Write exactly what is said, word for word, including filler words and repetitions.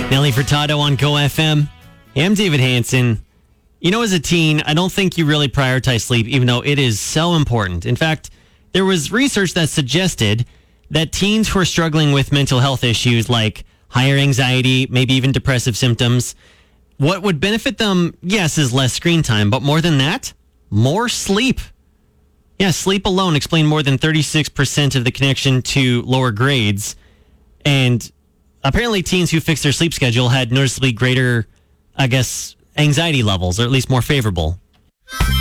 Nelly Furtado on Go F M. Hey, I'm David Hansen. You know, as a teen, I don't think you really prioritize sleep, even though it is so important. In fact, there was research that suggested that teens who are struggling with mental health issues like higher anxiety, maybe even depressive symptoms, what would benefit them, yes, is less screen time, but more than that, more sleep. Yeah, sleep alone explained more than thirty-six percent of the connection to lower grades. And apparently teens who fixed their sleep schedule had noticeably greater, I guess, anxiety levels, or at least more favorable.